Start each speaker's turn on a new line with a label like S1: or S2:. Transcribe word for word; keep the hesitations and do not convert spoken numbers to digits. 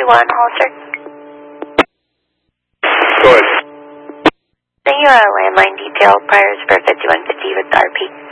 S1: one, Holster.
S2: Go ahead.
S1: Send you a landline detail prior to fifty-one fifty with R P.